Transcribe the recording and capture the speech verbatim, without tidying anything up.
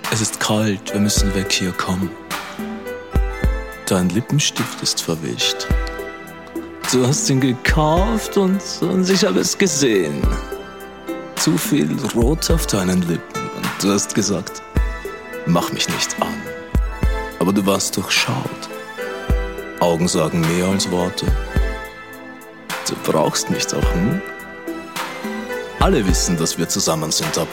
Es ist kalt, wir müssen weg hier, komm. Dein Lippenstift ist verwischt. Du hast ihn gekauft und, und ich habe es gesehen. Zu viel Rot auf deinen Lippen und du hast gesagt, mach mich nicht an. Aber du warst durchschaut. Augen sagen mehr als Worte. Du brauchst mich doch, hm? Alle wissen, dass wir zusammen sind ab